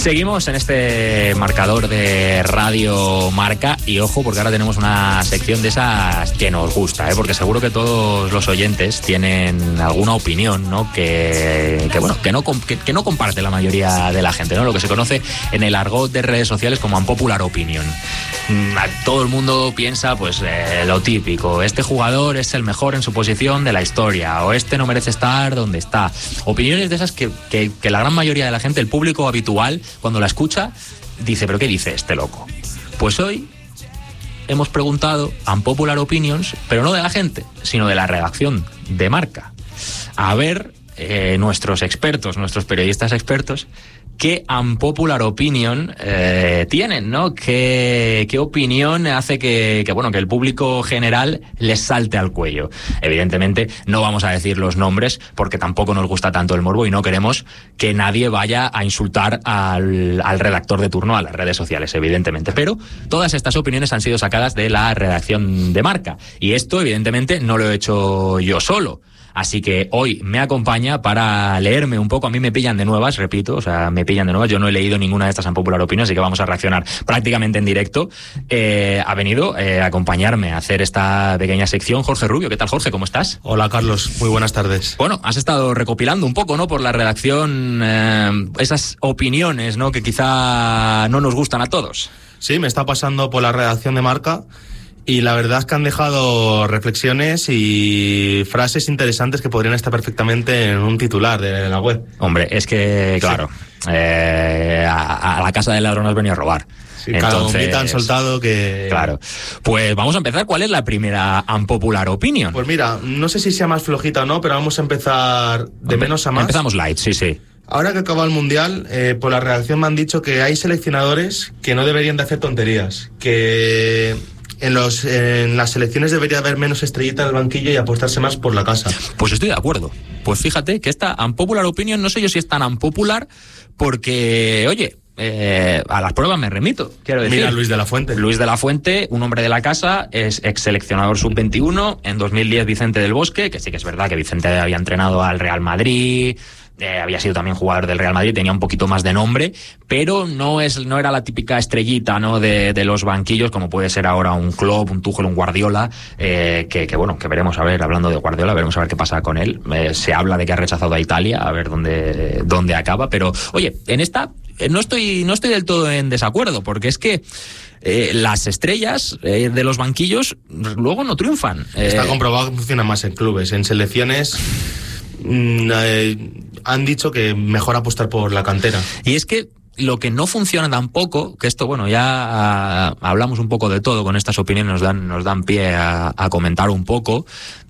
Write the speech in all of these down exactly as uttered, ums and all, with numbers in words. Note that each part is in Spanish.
Seguimos en este marcador de Radio Marca y ojo, porque ahora tenemos una sección de esas que nos gusta, ¿eh? Porque seguro que todos los oyentes tienen alguna opinión, ¿no? Que, que bueno, que no, que, que no comparte la mayoría de la gente, ¿no? Lo que se conoce en el argot de redes sociales como unpopular opinion. Todo el mundo piensa, pues, eh, lo típico: este jugador es el mejor en su posición de la historia, o este no merece estar donde está. Opiniones de esas que, que, que la gran mayoría de la gente, el público habitual, cuando la escucha, dice, ¿pero qué dice este loco? Pues hoy hemos preguntado unpopular opinions, pero no de la gente, sino de la redacción de Marca. A ver, eh, nuestros expertos, nuestros periodistas expertos, qué unpopular opinion eh, tienen, ¿no? ¿Qué, qué opinión hace que, que, bueno, que el público general les salte al cuello? Evidentemente no vamos a decir los nombres porque tampoco nos gusta tanto el morbo y no queremos que nadie vaya a insultar al, al redactor de turno, a las redes sociales, evidentemente. Pero todas estas opiniones han sido sacadas de la redacción de Marca. Y esto, evidentemente, no lo he hecho yo solo. Así que hoy me acompaña para leerme un poco. A mí me pillan de nuevas, repito, o sea, me pillan de nuevas. Yo no he leído ninguna de estas unpopular opinions, así que vamos a reaccionar prácticamente en directo. Eh, ha venido eh, a acompañarme a hacer esta pequeña sección Jorge Rubio. ¿Qué tal, Jorge? ¿Cómo estás? Hola, Carlos. Muy buenas tardes. Bueno, has estado recopilando un poco, ¿no? Por la redacción, eh, esas opiniones, ¿no? Que quizá no nos gustan a todos. Sí, me está pasando por la redacción de Marca. Y la verdad es que han dejado reflexiones y frases interesantes que podrían estar perfectamente en un titular de la web. Hombre, es que, claro, sí. eh, a, a la casa del ladrón has venido a robar. Sí, cada bombita han soltado que... Claro. Pues vamos a empezar. ¿Cuál es la primera unpopular opinion? Pues mira, no sé si sea más flojita o no, pero vamos a empezar de Empe- menos a más. Empezamos light, sí, sí. Ahora que acaba el Mundial, eh, por la redacción me han dicho que hay seleccionadores que no deberían de hacer tonterías, que... En, los, en las selecciones debería haber menos estrellita en el banquillo y apostarse más por la casa. Pues estoy de acuerdo. Pues fíjate que esta unpopular opinion, no sé yo si es tan unpopular, porque, oye, eh, a las pruebas me remito, quiero decir. Mira, Luis de la Fuente. Luis de la Fuente, un hombre de la casa, es ex seleccionador sub veintiuno. En dos mil diez Vicente del Bosque, que sí que es verdad que Vicente había entrenado al Real Madrid... Eh, había sido también jugador del Real Madrid, tenía un poquito más de nombre, pero no es no era la típica estrellita, ¿no? de, de los banquillos, como puede ser ahora un Klopp, un Tuchel, un Guardiola, eh, que, que bueno, que veremos a ver, hablando de Guardiola, veremos a ver qué pasa con él. Eh, se habla de que ha rechazado a Italia, a ver dónde, dónde acaba, pero oye, en esta eh, no estoy, no estoy del todo en desacuerdo, porque es que Eh, las estrellas eh, de los banquillos luego no triunfan. Eh, Está comprobado que funciona más en clubes, en selecciones... Mm, eh, han dicho que mejor apostar por la cantera. Y es que lo que no funciona tampoco, que esto, bueno, ya a, hablamos un poco de todo, con estas opiniones nos dan, nos dan pie a, a comentar un poco,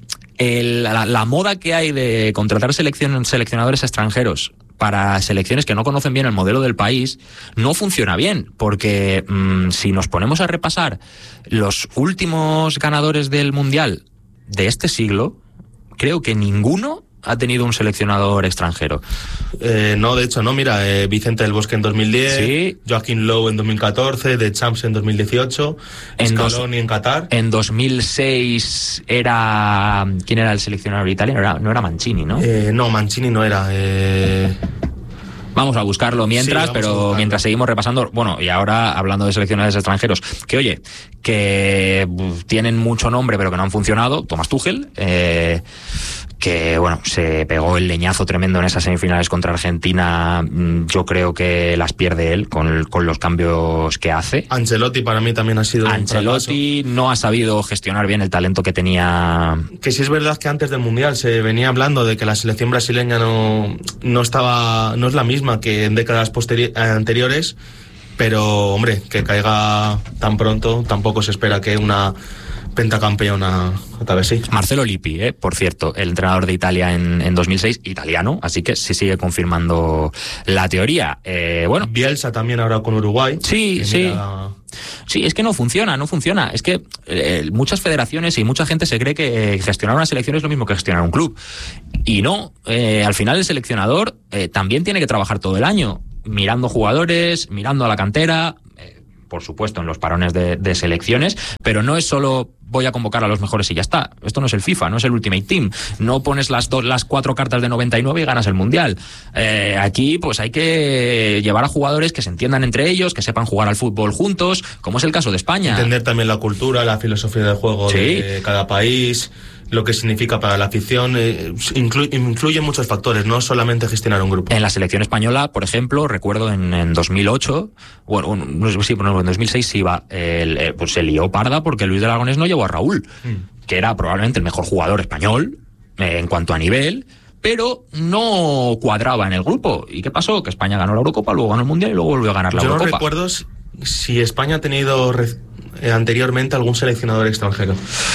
el, la, la moda que hay de contratar seleccion, seleccionadores extranjeros para selecciones que no conocen bien el modelo del país, no funciona bien, porque mmm, si nos ponemos a repasar los últimos ganadores del Mundial de este siglo, creo que ninguno ha tenido un seleccionador extranjero. Eh, no, de hecho no, mira, eh, Vicente del Bosque en dos mil diez, sí. Joaquín Lowe en dos mil catorce, De Champs en dos mil dieciocho, en Scaloni dos, en Qatar. En dos mil seis era... ¿Quién era el seleccionador italiano? No era, no era Mancini, ¿no? Eh, no, Mancini no era... Eh... Vamos a buscarlo mientras, sí, pero mientras seguimos repasando, bueno, y ahora hablando de seleccionadores extranjeros, que oye, que tienen mucho nombre pero que no han funcionado, Thomas Tuchel, eh, que bueno, se pegó el leñazo tremendo en esas semifinales contra Argentina, yo creo que las pierde él con, con los cambios que hace. Ancelotti para mí también ha sido Ancelotti un no ha sabido gestionar bien el talento que tenía. Que sí es verdad que antes del Mundial se venía hablando de que la selección brasileña no, no estaba, no es la misma que en décadas posteri- anteriores, pero hombre, que caiga tan pronto, tampoco se espera que una pentacampeona otra vez sí. Marcelo Lippi, eh, por cierto, el entrenador de Italia en, en dos mil seis, italiano, así que sí sigue confirmando la teoría. Eh, bueno, Bielsa también ahora con Uruguay. Sí, sí. Mira... Sí, es que no funciona, no funciona. Es que eh, muchas federaciones y mucha gente se cree que gestionar una selección es lo mismo que gestionar un club. Y no, eh, al final el seleccionador eh, también tiene que trabajar todo el año, mirando jugadores, mirando a la cantera. Eh, por supuesto, en los parones de, de selecciones, pero no es solo voy a convocar a los mejores y ya está. Esto no es el FIFA, no es el Ultimate Team. No pones las dos, las cuatro cartas de noventa y nueve y ganas el Mundial. Eh, aquí, pues hay que llevar a jugadores que se entiendan entre ellos, que sepan jugar al fútbol juntos, como es el caso de España. Entender también la cultura, la filosofía del juego, sí, de cada país, lo que significa para la afición, eh, inclu- influyen muchos factores, no solamente gestionar un grupo. En la selección española, por ejemplo, recuerdo en, en dos mil ocho, bueno, un, sí, bueno, en dos mil seis se iba, el, eh, pues se lió parda porque Luis de Aragonés no llevó a Raúl, mm. que era probablemente el mejor jugador español eh, en cuanto a nivel, pero no cuadraba en el grupo. ¿Y qué pasó? Que España ganó la Eurocopa, luego ganó el Mundial y luego volvió a ganar la Yo Eurocopa. Yo no recuerdo si España ha tenido re- eh, anteriormente algún seleccionador extranjero.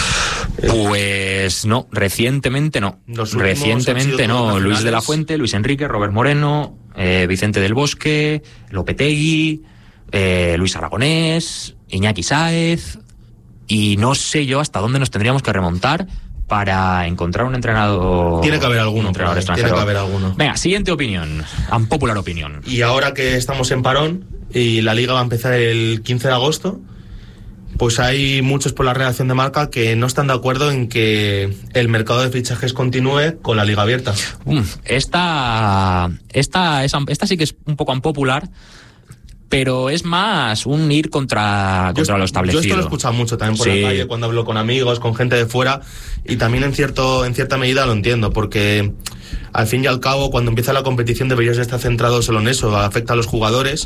Pues no, recientemente no. Recientemente no. Luis de la Fuente, Luis Enrique, Robert Moreno, eh, Vicente del Bosque, Lopetegui, eh, Luis Aragonés, Iñaki Sáez, y no sé yo hasta dónde nos tendríamos que remontar para encontrar un entrenador. Tiene que haber alguno. Entrenador extranjero. Tiene que haber alguno. Venga, siguiente opinión. Unpopular opinión. Y ahora que estamos en parón y la liga va a empezar el quince de agosto, pues hay muchos por la redacción de Marca que no están de acuerdo en que el mercado de fichajes continúe con la liga abierta. Um, esta, esta, esta, esta sí que es un poco unpopular, pero es más un ir contra, contra yo, lo establecido. Yo esto lo he escuchado mucho también por sí. la calle, cuando hablo con amigos, con gente de fuera, y también en cierto en cierta medida lo entiendo, porque al fin y al cabo, cuando empieza la competición deberías estar centrado solo en eso, afecta a los jugadores,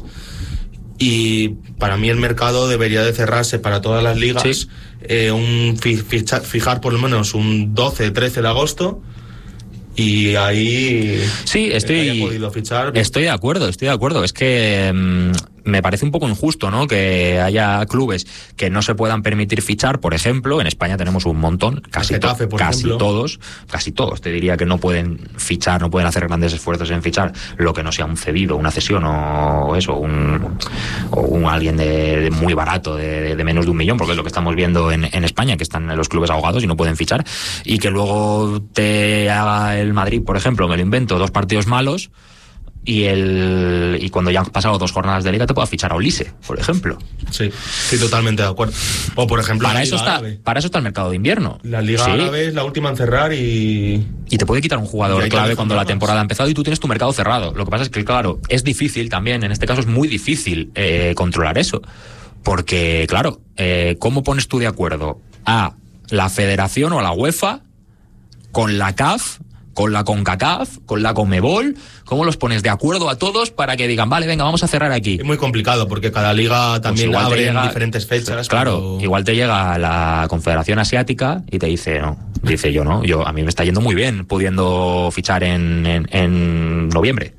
y para mí el mercado debería de cerrarse para todas las ligas, sí. eh, un ficha, fijar por lo menos un doce, trece de agosto, y ahí sí, estoy, haya podido fichar. Estoy de acuerdo, estoy de acuerdo. Es que mmm, me parece un poco injusto, ¿no? Que haya clubes que no se puedan permitir fichar, por ejemplo. En España tenemos un montón, casi, Getafe, to- por casi ejemplo. todos, casi todos. Te diría que no pueden fichar, no pueden hacer grandes esfuerzos en fichar lo que no sea un cedido, una cesión o eso, un, o un alguien de, de muy barato, de, de menos de un millón, porque es lo que estamos viendo en, en España, que están los clubes ahogados y no pueden fichar, y que luego te haga el Madrid, por ejemplo, me lo invento, dos partidos malos, y el y cuando ya han pasado dos jornadas de liga te pueda fichar a Olise, por ejemplo. Sí, sí, totalmente de acuerdo. O por ejemplo, para la eso Liga está Árabe. para eso está el mercado de invierno. La Liga sí. Árabe es la última en cerrar y y te puede quitar un jugador clave cuando la más. temporada ha empezado y tú tienes tu mercado cerrado. Lo que pasa es que, claro, es difícil también, en este caso es muy difícil eh, controlar eso, porque, claro, eh, ¿cómo pones tú de acuerdo a la Federación o a la UEFA con la C A F, con la CONCACAF, con la CONMEBOL? ¿Cómo los pones de acuerdo a todos para que digan, vale, venga, vamos a cerrar aquí? Es muy complicado porque cada liga también pues abre llega, en diferentes fechas. Claro, pero... igual te llega la Confederación Asiática y te dice, no, dice yo, no, yo a mí me está yendo muy bien pudiendo fichar en, en, en noviembre.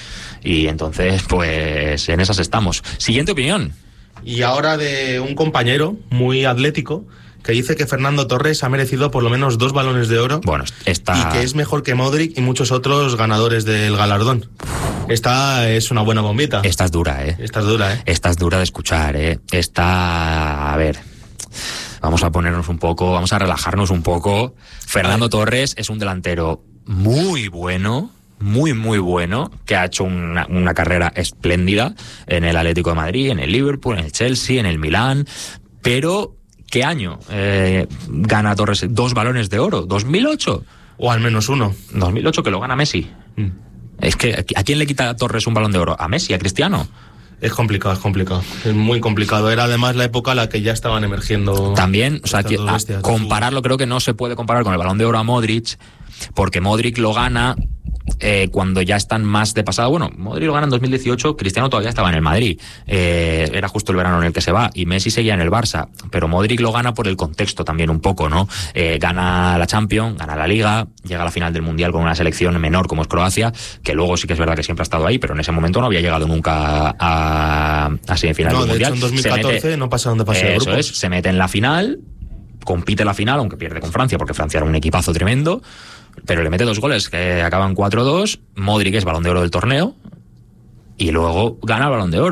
Y entonces, pues, en esas estamos. Siguiente opinión. Y ahora de un compañero muy atlético que dice que Fernando Torres ha merecido por lo menos dos balones de oro. Bueno, esta... y que es mejor que Modric y muchos otros ganadores del galardón. Esta es una buena bombita. Esta es dura, ¿eh? Esta es dura, ¿eh? Esta es dura de escuchar, ¿eh? Esta... A ver... Vamos a ponernos un poco, vamos a relajarnos un poco. Fernando Torres es un delantero muy bueno, muy, muy bueno, que ha hecho una, una carrera espléndida en el Atlético de Madrid, en el Liverpool, en el Chelsea, en el Milán, pero... ¿Qué año eh, gana Torres dos balones de oro? ¿dos mil ocho? O al menos uno. dos mil ocho que lo gana Messi. Mm. Es que, ¿a quién le quita a Torres un balón de oro? ¿A Messi? ¿A Cristiano? Es complicado, es complicado. Es muy complicado. Era además la época en la que ya estaban emergiendo. También, o sea, que, a, bestias, compararlo, creo que no se puede comparar con el balón de oro a Modric, porque Modric lo gana eh, cuando ya están más de pasado. Bueno, Modric lo gana en dos mil dieciocho, Cristiano todavía estaba en el Madrid. Eh, era justo el verano en el que se va, y Messi seguía en el Barça. Pero Modric lo gana por el contexto también un poco, ¿no? Eh, gana la Champions, gana la Liga, llega a la final del Mundial con una selección menor como es Croacia, que luego sí que es verdad que siempre ha estado ahí, pero en ese momento no había llegado nunca a, a semifinal no, del Mundial. No, de hecho en dos mil catorce mete, no pasa donde pasa el grupo. Eso es, se mete en la final, compite la final, aunque pierde con Francia, porque Francia era un equipazo tremendo, pero le mete dos goles que acaban cuatro dos. Modric es balón de oro del torneo y luego gana el balón de oro.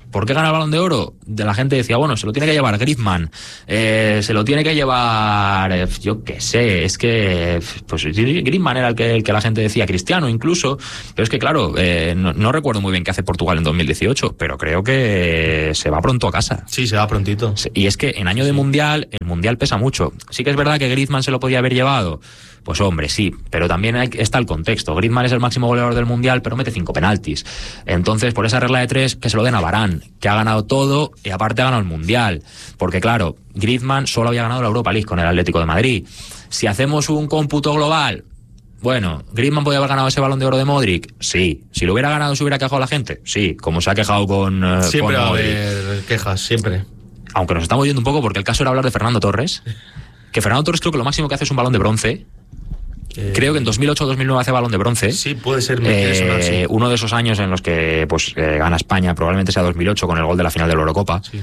¿Por qué gana el Balón de Oro? De la gente decía, bueno, se lo tiene que llevar Griezmann, eh, se lo tiene que llevar, eh, yo qué sé, es que pues Griezmann era el que, el que la gente decía, Cristiano incluso, pero es que claro, eh, no, no recuerdo muy bien qué hace Portugal en dos mil dieciocho, pero creo que se va pronto a casa. Sí, se va prontito. Y es que en año de Mundial, el Mundial pesa mucho. Sí que es verdad que Griezmann se lo podía haber llevado. Pues hombre, sí, pero también hay, está el contexto. Griezmann es el máximo goleador del Mundial, pero mete cinco penaltis. Entonces, por esa regla de tres, que se lo den a Varane, que ha ganado todo y aparte ha ganado el Mundial. Porque claro, Griezmann solo había ganado la Europa League con el Atlético de Madrid. Si hacemos un cómputo global, bueno, ¿Griezmann podía haber ganado ese Balón de Oro de Modric? Sí. ¿Si lo hubiera ganado se hubiera quejado la gente? Sí, como se ha quejado con uh, Siempre con va a Modric. haber quejas, siempre. Aunque nos estamos yendo un poco porque el caso era hablar de Fernando Torres. Que Fernando Torres creo que lo máximo que hace es un Balón de Bronce. Eh, Creo que en dos mil ocho o dos mil nueve hace Balón de Bronce. Sí, puede ser. Eh, sonar, sí. Uno de esos años en los que pues eh, gana España, probablemente sea dos mil ocho con el gol de la final de la Eurocopa. Sí.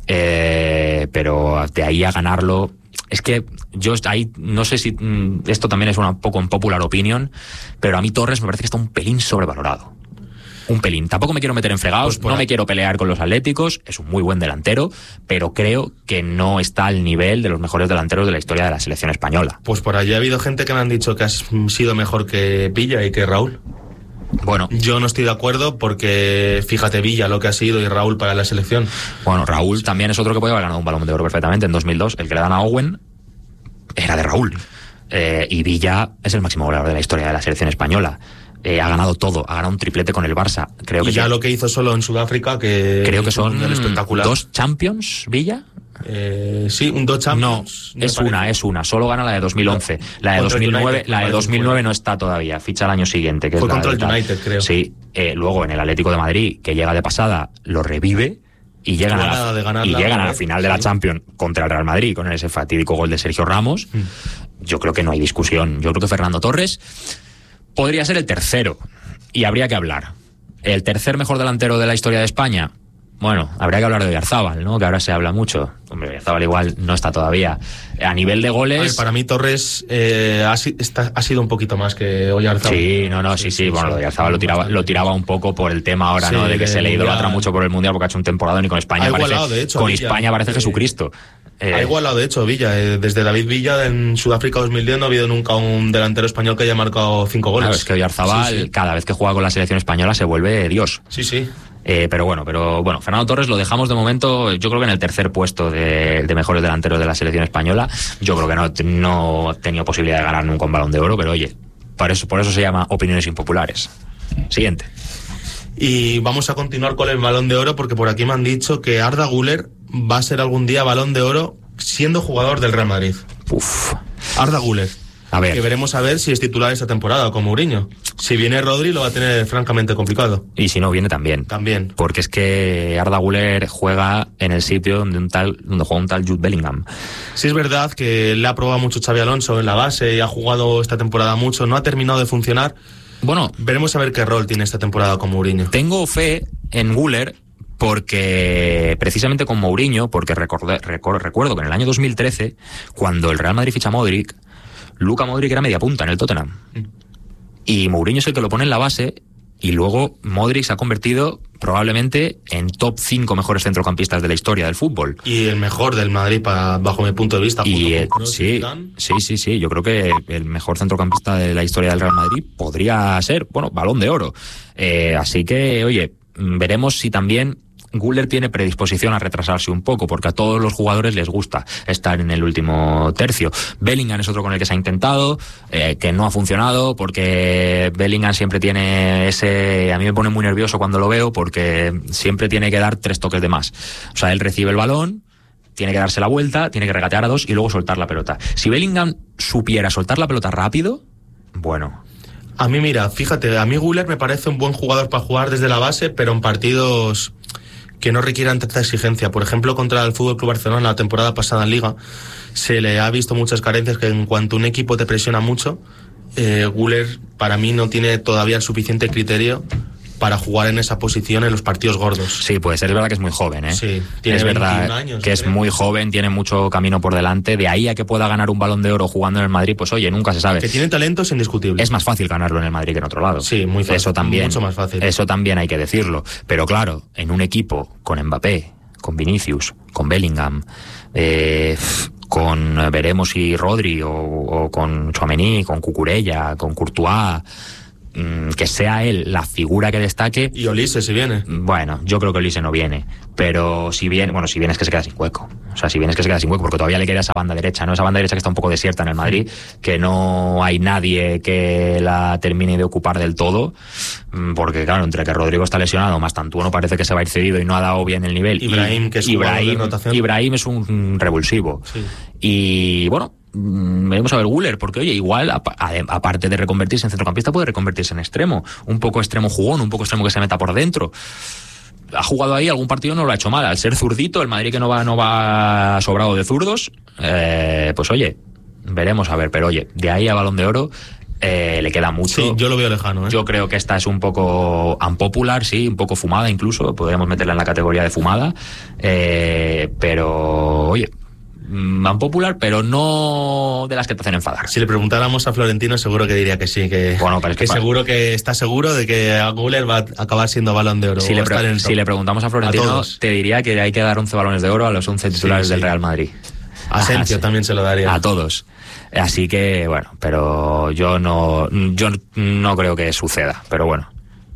Eh, pero de ahí a ganarlo, es que yo ahí no sé si esto también es una poco un popular opinion, pero a mí Torres me parece que está un pelín sobrevalorado. Un pelín. Tampoco me quiero meter en fregados, pues no me quiero pelear con los atléticos, es un muy buen delantero, pero creo que no está al nivel de los mejores delanteros de la historia de la selección española. Pues por allí ha habido gente que me han dicho que has sido mejor que Villa y que Raúl. Bueno, yo no estoy de acuerdo porque fíjate Villa lo que ha sido y Raúl para la selección. Bueno, Raúl sí. También es otro que puede haber ganado un Balón de Oro perfectamente en dos mil dos, el que le dan a Owen era de Raúl. Eh, y Villa es el máximo goleador de la historia de la selección española. Eh, ha ganado todo, ha ganado un triplete con el Barça. Creo y que ya que, lo que hizo solo en Sudáfrica, que creo que son espectacular. dos Champions, Villa. Eh, sí, un dos Champions. No, es una, es una. Solo gana la de dos mil once. No, la de dos mil nueve, United, la de dos mil nueve no está todavía. Ficha el año siguiente. Que Fue es contra la el United, creo. Sí. Eh, luego en el Atlético de Madrid, que llega de pasada, lo revive. Y llegan, a la, ganarla, y llegan a la final de la sí. Champions contra el Real Madrid con ese fatídico gol de Sergio Ramos. Mm. Yo creo que no hay discusión. Yo creo que Fernando Torres podría ser el tercero. Y habría que hablar. El tercer mejor delantero de la historia de España. Bueno, habría que hablar de Oyarzábal, ¿no? Que ahora se habla mucho. Hombre, Oyarzábal igual no está todavía. A nivel de goles... A ver, para mí Torres eh, ha, está, ha sido un poquito más que Oyarzábal. Sí, no, no, sí, sí. sí bueno, sí, Oyarzábal lo tiraba, lo tiraba un poco por el tema ahora, sí, ¿no? De que se le idolatra mucho por el Mundial porque ha hecho un temporadón y con España ha parece... Igualado, de hecho, con Villa, España parece eh, Jesucristo. Eh, ha igualado, de hecho, Villa. Eh, desde David Villa en Sudáfrica dos mil diez no ha habido nunca un delantero español que haya marcado cinco goles. Claro, es que Oyarzábal, sí, sí. cada vez que juega con la selección española se vuelve Dios. Sí, sí. Eh, pero bueno, pero bueno, Fernando Torres lo dejamos de momento, yo creo que en el tercer puesto de, de mejores delanteros de la selección española. Yo creo que no, no ha tenido posibilidad de ganar nunca un Balón de Oro, pero oye, por eso, por eso se llama opiniones impopulares. Siguiente. Y vamos a continuar con el Balón de Oro porque por aquí me han dicho que Arda Güler va a ser algún día Balón de Oro siendo jugador del Real Madrid. Uf. Arda Güler. A ver. Que veremos a ver si es titular esta temporada con Mourinho. Si viene Rodri lo va a tener francamente complicado. Y si no viene también. También. Porque es que Arda Güler juega en el sitio donde un tal donde juega un tal Jude Bellingham. Sí es verdad que le ha probado mucho Xabi Alonso en la base y ha jugado esta temporada mucho. No ha terminado de funcionar. Bueno, veremos a ver qué rol tiene esta temporada con Mourinho. Tengo fe en Güler porque precisamente con Mourinho, porque recordé, recuerdo, recuerdo que en el año dos mil trece, cuando el Real Madrid ficha a Modric, Luka Modric era media punta en el Tottenham. Y Mourinho es el que lo pone en la base y luego Modric se ha convertido probablemente en top cinco mejores centrocampistas de la historia del fútbol. Y el mejor del Madrid para, bajo mi punto de vista. Y eh, sí, sí, sí, sí, yo creo que el mejor centrocampista de la historia del Real Madrid podría ser, bueno, Balón de Oro. Eh, así que, oye, veremos si también Güler tiene predisposición a retrasarse un poco, porque a todos los jugadores les gusta estar en el último tercio. Bellingham es otro con el que se ha intentado, eh, que no ha funcionado, porque Bellingham siempre tiene ese... A mí me pone muy nervioso cuando lo veo, porque siempre tiene que dar tres toques de más. O sea, él recibe el balón, tiene que darse la vuelta, tiene que regatear a dos y luego soltar la pelota. Si Bellingham supiera soltar la pelota rápido, bueno... A mí, mira, fíjate, a mí Güler me parece un buen jugador para jugar desde la base, pero en partidos que no requieran tanta exigencia. Por ejemplo, contra el F C Barcelona la temporada pasada en Liga se le ha visto muchas carencias, que en cuanto un equipo te presiona mucho, eh, Güler para mí no tiene todavía el suficiente criterio para jugar en esa posición en los partidos gordos. Sí, pues es verdad que es muy joven, ¿eh? Sí, tiene es verdad años, que es muy joven, tiene mucho camino por delante. De ahí a que pueda ganar un Balón de Oro jugando en el Madrid, pues oye, nunca se sabe. Que tiene talento es indiscutible. Es más fácil ganarlo en el Madrid que en otro lado. Sí, muy fácil. Eso también, mucho más fácil. Eso también hay que decirlo. Pero claro, en un equipo con Mbappé, con Vinicius, con Bellingham, eh, con veremos si Rodri o, o con Tchouaméni, con Cucurella, con Courtois, que sea él la figura que destaque. Y Olise si viene. Bueno, yo creo que Olise no viene, pero si viene, bueno, si viene es que se queda sin hueco. O sea, si viene es que se queda sin hueco, porque todavía le queda esa banda derecha, ¿no? Esa banda derecha que está un poco desierta en el Madrid, que no hay nadie que la termine de ocupar del todo, porque claro, entre que Rodrigo está lesionado, más Tantuono parece que se va a ir cedido y no ha dado bien el nivel. Ibrahim, y, que es Ibrahim, un de rotación. Ibrahim es un revulsivo. Sí. Y bueno, veremos a ver Güler, porque oye, igual aparte de reconvertirse en centrocampista puede reconvertirse en extremo, un poco extremo jugón, un poco extremo que se meta por dentro. Ha jugado ahí algún partido, no lo ha hecho mal, al ser zurdito, el Madrid que no va no va sobrado de zurdos, eh, pues oye, veremos a ver, pero oye, de ahí a Balón de Oro eh, le queda mucho. Sí, yo lo veo lejano, ¿eh? Yo creo que esta es un poco unpopular, sí, un poco fumada incluso, podríamos meterla en la categoría de fumada, eh, pero oye, unpopular, pero no de las que te hacen enfadar. Si le preguntáramos a Florentino, seguro que diría que sí, que, bueno, pero es que, que seguro que está seguro de que Güler va a acabar siendo Balón de Oro. Si, le, pre- si le preguntamos a Florentino, a te diría que hay que dar once balones de oro a los once titulares sí, sí. del Real Madrid. A Asensio también se lo daría. A todos. Así que, bueno, pero yo no, yo no creo que suceda, pero bueno.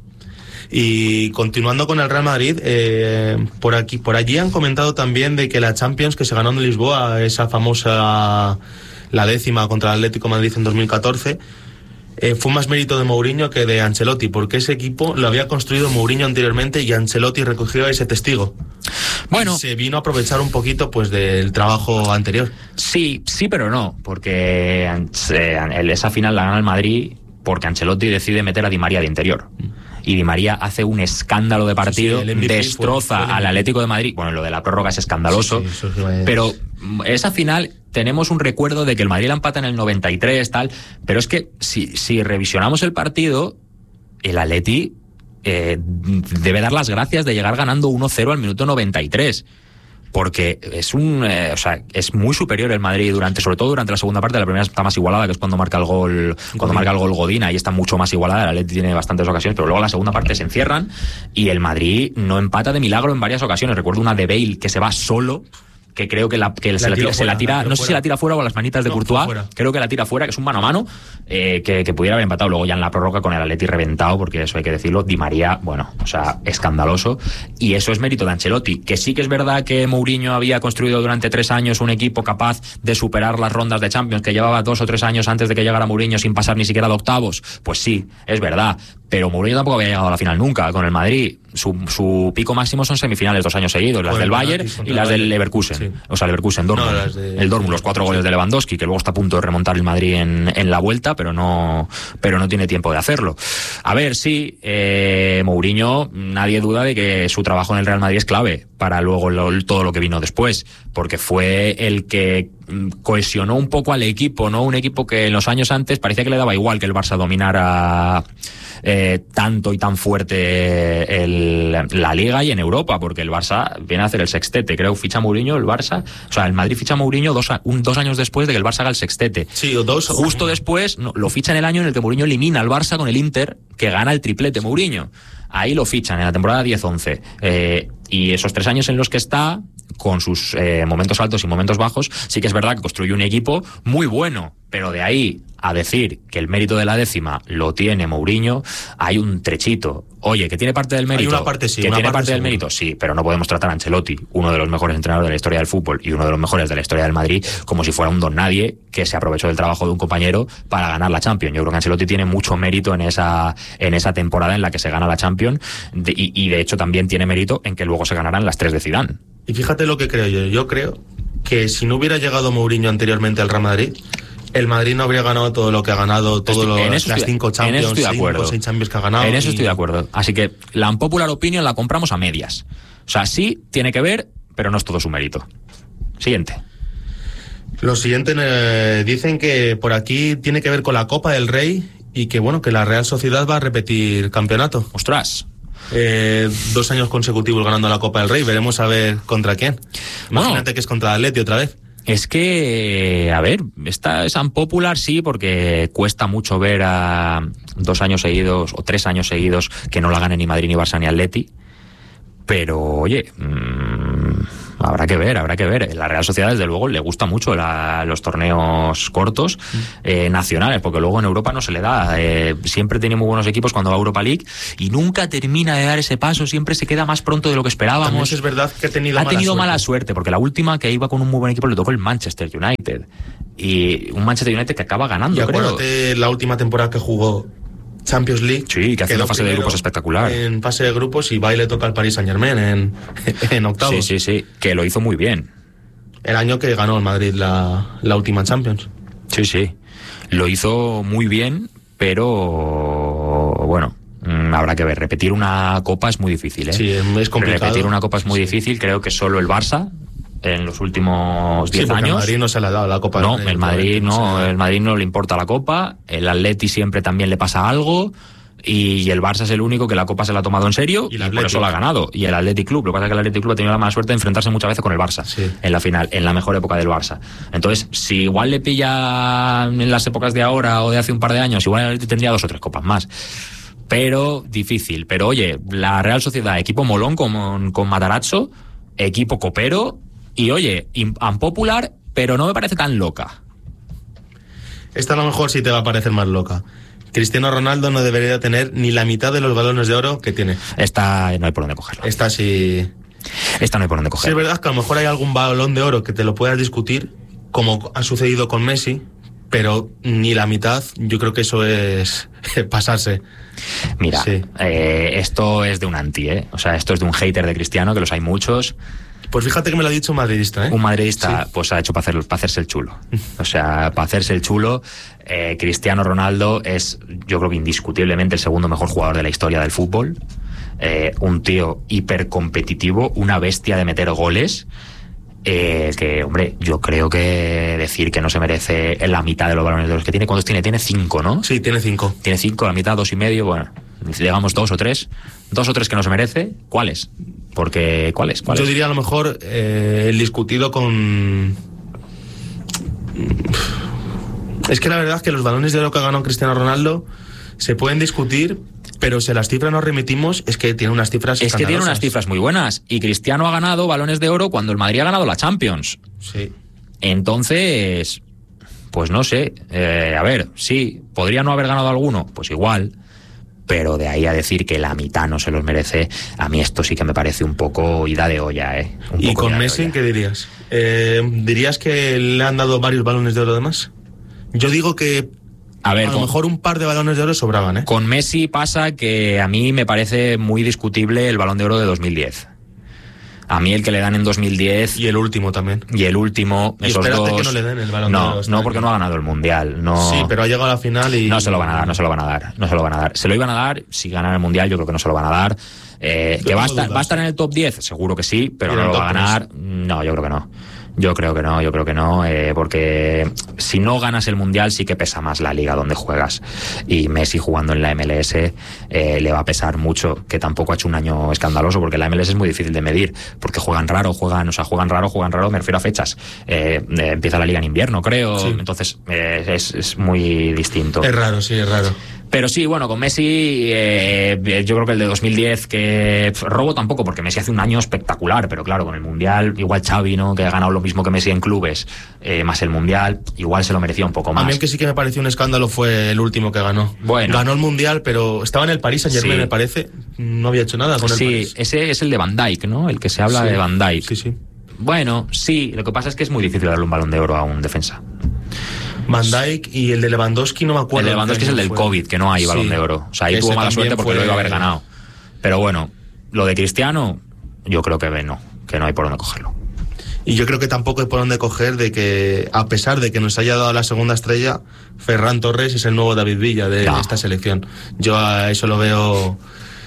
Y continuando con el Real Madrid, eh, por aquí, por allí han comentado también de que la Champions que se ganó en Lisboa, esa famosa, la décima contra el Atlético de Madrid en dos mil catorce, eh, fue más mérito de Mourinho que de Ancelotti, porque ese equipo lo había construido Mourinho anteriormente y Ancelotti recogió ese testigo. Bueno, y se vino a aprovechar un poquito pues del trabajo anterior. Sí, sí, pero no, porque esa final la gana el Madrid porque Ancelotti decide meter a Di María de interior. Y Di María hace un escándalo de partido, sí, sí, destroza fue, fue al Atlético de Madrid. Bueno, lo de la prórroga es escandaloso, sí, sí, eso es... pero esa final tenemos un recuerdo de que el Madrid la empata en el noventa y tres, tal, pero es que si, si revisionamos el partido, el Atleti eh, debe dar las gracias de llegar ganando uno cero al minuto noventa y tres. Porque es un, eh, o sea, es muy superior el Madrid durante, sobre todo durante la segunda parte. La primera está más igualada, que es cuando marca el gol, cuando Godín. marca el gol Godín, ahí está mucho más igualada. El Atleti tiene bastantes ocasiones, pero luego la segunda parte se encierran y el Madrid no empata de milagro en varias ocasiones. Recuerdo una de Bale que se va solo, que creo que, la, que la se, la tira, fuera, se la tira, la no sé fuera. si la tira fuera o a las manitas de no, Courtois, creo que la tira fuera, que es un mano a mano, eh, que, que pudiera haber empatado. Luego ya en la prórroga con el Atleti reventado, porque eso hay que decirlo, Di María, bueno, o sea, escandaloso, y eso es mérito de Ancelotti, que sí que es verdad que Mourinho había construido durante tres años un equipo capaz de superar las rondas de Champions, que llevaba dos o tres años antes de que llegara Mourinho sin pasar ni siquiera de octavos, pues sí, es verdad, pero Mourinho tampoco había llegado a la final nunca con el Madrid. Su, su pico máximo son semifinales dos años seguidos, las del Bayern y las del Leverkusen, sí. o sea, Leverkusen, Dortmund, no, de... el Dortmund, los cuatro goles de Lewandowski, que luego está a punto de remontar el Madrid en, en la vuelta, pero no, pero no tiene tiempo de hacerlo. A ver, sí, eh, Mourinho, nadie duda de que su trabajo en el Real Madrid es clave para luego lo, todo lo que vino después, porque fue el que cohesionó un poco al equipo, ¿no? Un equipo que en los años antes parecía que le daba igual que el Barça dominara eh, tanto y tan fuerte el, la Liga y en Europa, porque el Barça viene a hacer el sextete, creo, ficha Mourinho, el Barça, o sea, el Madrid ficha Mourinho dos, un, dos años después de que el Barça haga el sextete. Sí, o dos. Justo o... después, no, lo ficha en el año en el que Mourinho elimina al Barça con el Inter, que gana el triplete Mourinho. Ahí lo fichan en la temporada diez once. Eh, y esos tres años en los que está, con sus eh, momentos altos y momentos bajos, sí que es verdad que construyó un equipo muy bueno, pero de ahí a decir que el mérito de la décima lo tiene Mourinho, hay un trechito. Oye, que tiene parte del mérito. Hay una parte sí. Que una tiene parte parte del mérito, sí, pero no podemos tratar a Ancelotti, uno de los mejores entrenadores de la historia del fútbol y uno de los mejores de la historia del Madrid, como si fuera un don nadie que se aprovechó del trabajo de un compañero para ganar la Champions. Yo creo que Ancelotti tiene mucho mérito en esa, en esa temporada en la que se gana la Champions de, y, y de hecho también tiene mérito en que luego se ganarán las tres de Zidane. Y fíjate lo que creo yo. Yo creo que si no hubiera llegado Mourinho anteriormente al Real Madrid, el Madrid no habría ganado todo lo que ha ganado, todas las cinco Champions, cinco o seis Champions que ha ganado. En eso y... estoy de acuerdo. Así que la unpopular opinion la compramos a medias. O sea, sí tiene que ver, pero no es todo su mérito. Siguiente. Los siguientes eh, dicen que por aquí tiene que ver con la Copa del Rey y que bueno, que la Real Sociedad va a repetir campeonato. Ostras. Eh, dos años consecutivos ganando la Copa del Rey. Veremos a ver contra quién. Imagínate bueno, que es contra el Atleti otra vez. Es que, a ver, esta es unpopular, sí, porque cuesta mucho ver a dos años seguidos o tres años seguidos que no la gane ni Madrid, ni Barça, ni Atleti. Pero, oye, mmm, habrá que ver, habrá que ver. La Real Sociedad, desde luego, le gusta mucho la, los torneos cortos eh, nacionales, porque luego en Europa no se le da. Eh, siempre tiene muy buenos equipos cuando va a Europa League y nunca termina de dar ese paso, siempre se queda más pronto de lo que esperábamos. También es verdad que ha tenido, ha mala, tenido suerte. mala suerte, porque la última que iba con un muy buen equipo le tocó el Manchester United. Y un Manchester United que acaba ganando, y acuérdate creo. la última temporada que jugó Champions League. Sí, que hace una fase de grupos espectacular. En fase de grupos y va y le toca al Paris Saint-Germain en, en octavos. Sí, sí, sí, que lo hizo muy bien. El año que ganó el Madrid la, la última Champions. Sí, sí, lo hizo muy bien, pero bueno, mmm, habrá que ver. Repetir una copa es muy difícil, ¿eh? Sí, es complicado. Repetir una copa es muy sí. difícil, creo que solo el Barça en los últimos diez sí, años. El Madrid no se le ha dado la copa. No, el Madrid no, el Madrid no le importa la copa, el Atleti siempre también le pasa algo. Y el Barça es el único que la Copa se la ha tomado en serio y, y por eso la ha ganado. Y el Athletic Club, lo que pasa es que el Athletic Club ha tenido la mala suerte de enfrentarse muchas veces con el Barça sí. en la final, en la mejor época del Barça. Entonces, si igual le pilla en las épocas de ahora o de hace un par de años, igual el Athletic tendría dos o tres copas más. Pero difícil. Pero oye, la Real Sociedad, equipo molón con, con Matarazzo, equipo copero y oye, unpopular, pero no me parece tan loca. Esta a lo mejor sí te va a parecer más loca. Cristiano Ronaldo no debería tener ni la mitad de los balones de oro que tiene. Esta no hay por dónde cogerlo. Esta sí. Esta no hay por dónde cogerlo. Sí, es verdad que a lo mejor hay algún balón de oro que te lo puedas discutir, como ha sucedido con Messi, pero ni la mitad, yo creo que eso es pasarse. Mira, sí. eh, esto es de un anti, ¿eh? O sea, esto es de un hater de Cristiano, que los hay muchos. Pues fíjate que me lo ha dicho un madridista, ¿eh? Un madridista, sí. pues ha hecho para, hacer, para hacerse el chulo. O sea, para hacerse el chulo, eh, Cristiano Ronaldo es, yo creo que indiscutiblemente el segundo mejor jugador de la historia del fútbol. Eh, un tío hipercompetitivo, una bestia de meter goles. Eh, que, hombre, yo creo que decir que no se merece la mitad de los balones de los que tiene. ¿Cuántos tiene? Tiene cinco, ¿no? Sí, tiene cinco. Tiene cinco, la mitad, dos y medio, bueno, digamos dos o tres. Dos o tres que no se merece. ¿Cuáles? Porque, ¿cuáles? ¿Cuáles? Yo diría a lo mejor eh, el discutido con... Es que la verdad es que los balones de oro que ha ganado Cristiano Ronaldo se pueden discutir, pero si a las cifras nos remitimos, es que tiene unas cifras Es que tiene unas cifras muy buenas. Y Cristiano ha ganado balones de oro cuando el Madrid ha ganado la Champions. Sí. Entonces, pues no sé. Eh, a ver, sí, ¿podría no haber ganado alguno? Pues igual. Pero de ahí a decir que la mitad no se los merece, a mí esto sí que me parece un poco ida de olla, ¿eh? Un ¿Y poco con Messi qué dirías? Eh, ¿Dirías que le han dado varios balones de oro de más? Yo digo que a, ver, a lo con, mejor un par de balones de oro sobraban, ¿eh? Con Messi pasa que a mí me parece muy discutible el balón de oro de dos mil diez. A mí el que le dan en dos mil diez... Y el último también. Y el último, y esos espérate dos... que no le den el balón no, de oro. No, porque no ha ganado el Mundial. No... Sí, pero ha llegado a la final y... No se lo van a dar, no se lo van a dar. No se lo van a dar. Se lo iban a dar si ganara el Mundial, yo creo que no se lo van a dar. Eh, ¿Que va a, estar, va a estar en el top diez? Seguro que sí, pero no lo va a ganar. No, yo creo que no. Yo creo que no, yo creo que no, eh, porque si no ganas el Mundial sí que pesa más la liga donde juegas. Y Messi jugando en la M L S eh, le va a pesar mucho, que tampoco ha hecho un año escandaloso, porque la M L S es muy difícil de medir, porque juegan raro, juegan, o sea, juegan raro, juegan raro, me refiero a fechas. Eh, eh, empieza la liga en invierno, creo, sí. Entonces eh, es, es muy distinto. Es raro, sí, es raro. Pero sí, bueno, con Messi, eh, yo creo que el de dos mil diez, que pff, robo tampoco, porque Messi hace un año espectacular, pero claro, con el Mundial, igual Xavi, ¿no? Que ha ganado lo mismo que Messi en clubes, eh, más el Mundial, igual se lo merecía un poco más. A mí el que sí que me pareció un escándalo fue el último que ganó. Bueno. Ganó el Mundial, pero estaba en el Paris Saint-Germain, sí. Me parece, no había hecho nada con el sí, París. Sí, ese es el de Van Dijk, ¿no? El que se habla sí. de Van Dijk. Sí, sí. Bueno, sí, lo que pasa es que es muy difícil darle un balón de oro a un defensa. Van Dijk y el de Lewandowski no me acuerdo. El de Lewandowski es el del fue. COVID, que no hay balón sí, de oro. O sea, ahí tuvo mala suerte porque fue... lo iba a haber ganado. Pero bueno, lo de Cristiano, yo creo que no, que no hay por dónde cogerlo. Y yo creo que tampoco hay por dónde coger de que, a pesar de que nos haya dado la segunda estrella, Ferran Torres es el nuevo David Villa de no. esta selección. Yo a eso lo veo...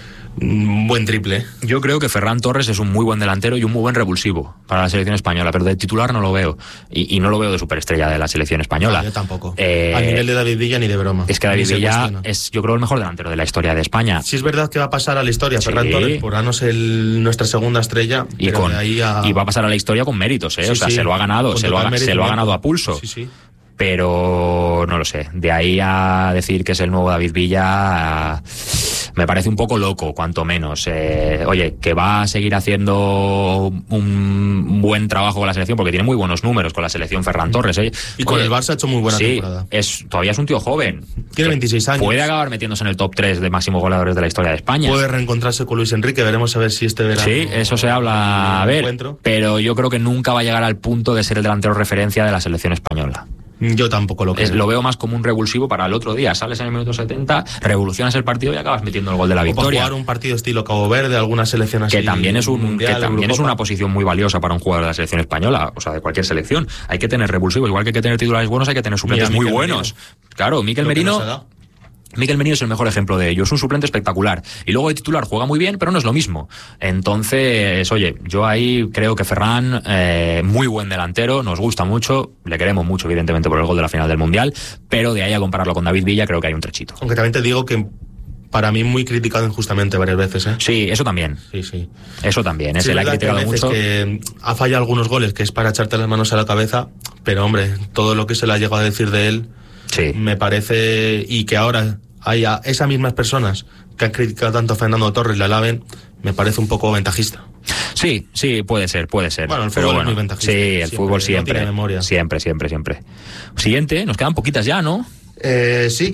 un buen triple. Yo creo que Ferran Torres es un muy buen delantero y un muy buen revulsivo para la selección española, pero de titular no lo veo. Y, y no lo veo de superestrella de la selección española. No, yo tampoco. Eh, a nivel de David Villa ni de broma. Es que David Villa es, yo creo, el mejor delantero de la historia de España. Sí, es verdad que va a pasar a la historia, sí. Ferran Torres, por darnos el, nuestra segunda estrella. Y, con, ahí a... y va a pasar a la historia con méritos, ¿eh? Sí, o sea, sí. se lo ha ganado, se lo ha, se lo ha ganado a pulso. Sí, sí. Pero no lo sé, de ahí a decir que es el nuevo David Villa me parece un poco loco, cuanto menos. Eh, oye, que va a seguir haciendo un buen trabajo con la selección, porque tiene muy buenos números con la selección Ferran Torres. ¿eh? Y con oye, el Barça ha hecho muy buena sí, temporada. Es, todavía es un tío joven. Tiene veintiséis años. Puede acabar metiéndose en el top tres de máximos goleadores de la historia de España. Puede reencontrarse con Luis Enrique, veremos a ver si este verano... Sí, eso se habla a ver, encuentro. Pero yo creo que nunca va a llegar al punto de ser el delantero referencia de la selección española. Yo tampoco lo creo. Es, lo veo más como un revulsivo para el otro día. Sales en el minuto setenta, revolucionas el partido y acabas metiendo el gol de la o victoria. para jugar un partido estilo Cabo Verde, alguna selección así. Que también es un mundial, que también es Eurocopa. una posición muy valiosa para un jugador de la selección española, o sea, de cualquier selección. Hay que tener revulsivos, igual que hay que tener titulares buenos, hay que tener suplentes Mira, muy Mikel buenos. Merino. Claro, Mikel Lo que Merino. nos ha dado. Mikel Merino es el mejor ejemplo de ello, es un suplente espectacular. Y luego de titular juega muy bien, pero no es lo mismo. Entonces, oye, yo ahí creo que Ferran, eh, muy buen delantero, nos gusta mucho, le queremos mucho, evidentemente, por el gol de la final del Mundial, pero de ahí a compararlo con David Villa, creo que hay un trechito. Aunque también te digo que para mí muy criticado injustamente varias veces, ¿eh? Sí, eso también. Sí, sí. Eso también, ¿eh? Sí, Se le ha verdad que criticado a veces mucho. que ha fallado algunos goles que es para echarte las manos a la cabeza, pero hombre, todo lo que se le ha llegado a decir de él, Sí. me parece, y que ahora haya esas mismas personas que han criticado tanto a Fernando Torres le alaben, me parece un poco ventajista. Sí, sí, puede ser, puede ser. Bueno, el Pero fútbol bueno, es muy ventajista. sí, el Siempre, fútbol no siempre. tiene memoria. Siempre, siempre, siempre. Siguiente, nos quedan poquitas ya, ¿no? Eh, sí,